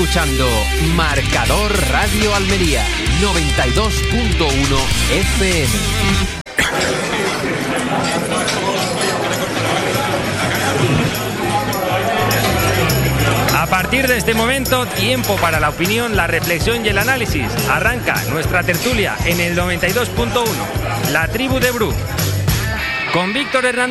escuchando Marcador Radio Almería 92.1 FM. A partir de este momento, tiempo para la opinión, la reflexión y el análisis. Arranca nuestra tertulia en el 92.1, La Tribu de Bru, con Víctor Hernández.